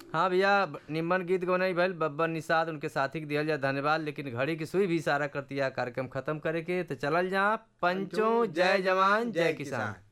हाँ भैया, निम्न गीत गौनाई भइल, बब्बर निषाद उनके साथी के दिहल जा धन्यवाद। लेकिन घड़ी की सुई भी इशारा करती है कार्यक्रम खत्म करे के, तो चलल जा। पंचों जय जवान जय किसान।